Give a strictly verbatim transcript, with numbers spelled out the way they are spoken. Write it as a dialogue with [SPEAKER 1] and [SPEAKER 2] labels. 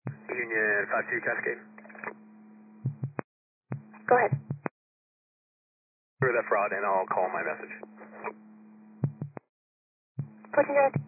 [SPEAKER 1] Union five two Cascade.
[SPEAKER 2] Go ahead.
[SPEAKER 1] Through that fraud and I'll call my message.
[SPEAKER 2] Pushing direct.